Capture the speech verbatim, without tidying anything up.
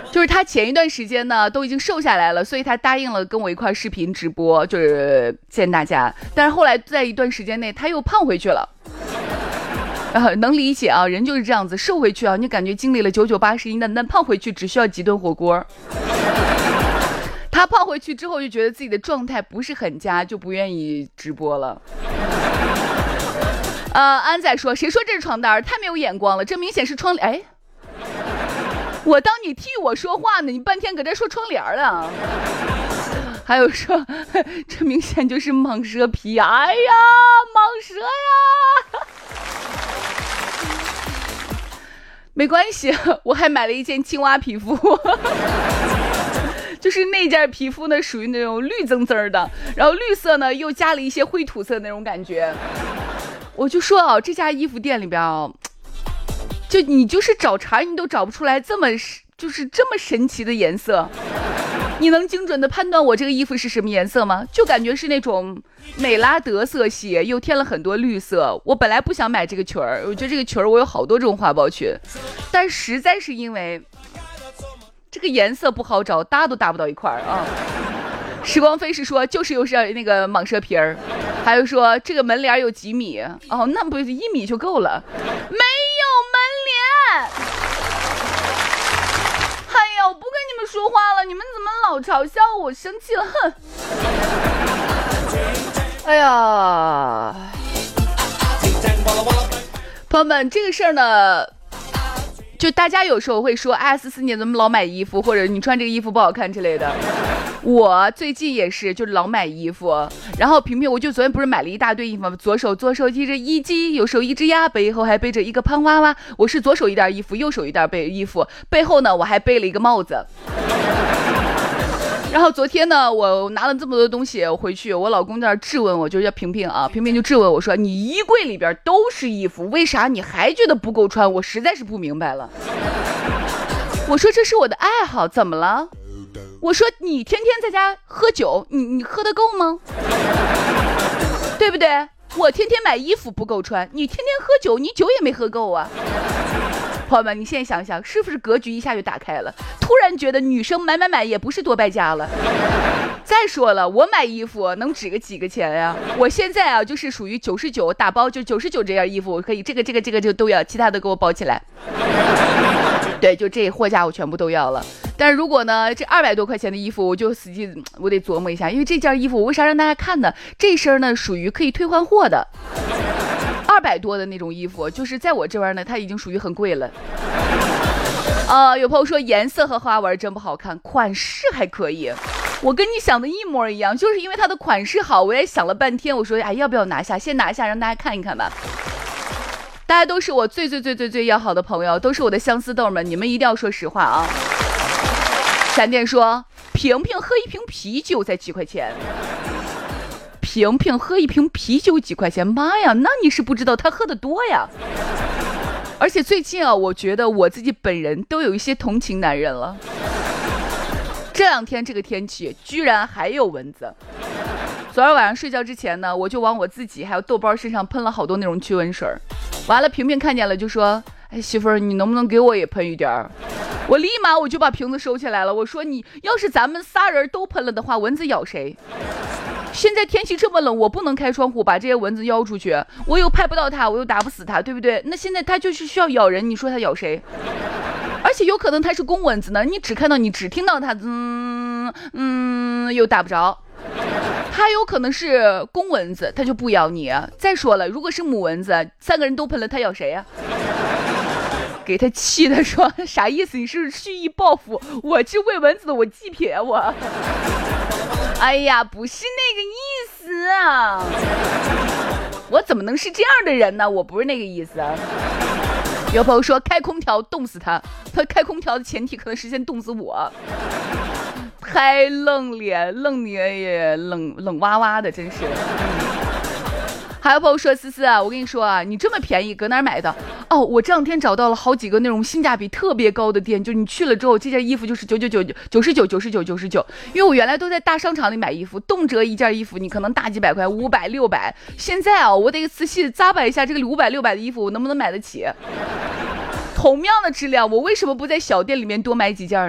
就是他前一段时间呢都已经瘦下来了，所以他答应了跟我一块视频直播，就是见大家。但是后来在一段时间内他又胖回去了，呃，能理解啊，人就是这样子，瘦回去啊，你感觉经历了九九八十一难，但胖回去只需要几顿火锅。他胖回去之后就觉得自己的状态不是很佳，就不愿意直播了。呃，安仔说，谁说这是床单？太没有眼光了，这明显是窗帘。哎。我当你替我说话呢，你半天搁这说窗帘了。还有说，这明显就是蟒蛇皮。哎呀，蟒蛇呀！没关系，我还买了一件青蛙皮肤，就是那件皮肤呢，属于那种绿增增的，然后绿色呢又加了一些灰土色的那种感觉。我就说啊，这家衣服店里边啊。就你就是找茬你都找不出来这么就是这么神奇的颜色，你能精准的判断我这个衣服是什么颜色吗？就感觉是那种美拉德色系，又添了很多绿色。我本来不想买这个裙儿，我觉得这个裙儿我有好多这种花苞裙，但实在是因为这个颜色不好找，搭都搭不到一块儿啊。时光飞是说就是又是那个蟒蛇皮儿，还有说这个门帘有几米哦，那不一米就够了，没有门帘。哎呀，我不跟你们说话了，你们怎么老嘲笑我？生气了，哼！哎呀，朋友们，这个事儿呢。就大家有时候会说，哎，思思你怎么老买衣服，或者你穿这个衣服不好看之类的。我最近也是，就是老买衣服。然后平平，我就昨天不是买了一大堆衣服吗？左手左手提着一鸡，右手一只鸭，背后还背着一个胖娃娃。我是左手一袋衣服，右手一袋背衣服，背后呢我还背了一个帽子。然后昨天呢，我拿了这么多东西，我回去，我老公在那质问我，就是叫平平啊，平平就质问我说：“你衣柜里边都是衣服，为啥你还觉得不够穿？”我实在是不明白了。我说这是我的爱好，怎么了？我说你天天在家喝酒，你你喝得够吗？对不对？我天天买衣服不够穿，你天天喝酒，你酒也没喝够啊。朋友们，你现在想想，是不是格局一下就打开了？突然觉得女生买买买也不是多败家了。再说了，我买衣服能值个几个钱呀？我现在啊，就是属于九十九打包，就九十九这件衣服，我可以这个这个这个就都要，其他的给我包起来。对，就这货架我全部都要了。但是如果呢，这二百多块钱的衣服，我就死记，我得琢磨一下，因为这件衣服我为啥让大家看呢？这身呢属于可以退换货的。二百多的那种衣服，就是在我这边呢，它已经属于很贵了。呃，有朋友说颜色和花纹真不好看，款式还可以。我跟你想的一模一样，就是因为它的款式好，我也想了半天，我说哎，要不要拿下？先拿下，让大家看一看吧。大家都是我最最最最最要好的朋友，都是我的相思豆们，你们一定要说实话啊。闪电说，平平喝一瓶啤酒才几块钱。平平喝一瓶啤酒几块钱，妈呀，那你是不知道他喝的多呀。而且最近啊，我觉得我自己本人都有一些同情男人了。这两天这个天气居然还有蚊子。昨天晚上睡觉之前呢，我就往我自己还有豆包身上喷了好多那种驱蚊水。完了，平平看见了就说，哎，媳妇儿，你能不能给我也喷一点儿？我立马我就把瓶子收起来了。我说，你要是咱们仨人都喷了的话，蚊子咬谁？现在天气这么冷，我不能开窗户把这些蚊子邀出去，我又拍不到它，我又打不死它，对不对？那现在它就是需要咬人，你说它咬谁？而且有可能它是公蚊子呢，你只看到你只听到它嗯嗯又打不着，它有可能是公蚊子，它就不咬你。再说了，如果是母蚊子，三个人都喷了，它咬谁呀？给他气的说，啥意思？你是蓄意报复？我去喂蚊子的，我极品我。哎呀，不是那个意思啊！我怎么能是这样的人呢？我不是那个意思啊。有朋友说开空调冻死他，他开空调的前提可能是先冻死我。太冷脸，冷你也冷冷哇哇的，真是。还有朋友说，思思啊，我跟你说啊，你这么便宜搁哪儿买的？哦，我这两天找到了好几个那种性价比特别高的店，就你去了之后，这件衣服就是九九九九十九九十九九十九。因为我原来都在大商场里买衣服，动辄一件衣服你可能大几百块，五百六百。现在啊，我得仔细咂巴一下这个五百六百的衣服我能不能买得起。同样的质量，我为什么不在小店里面多买几件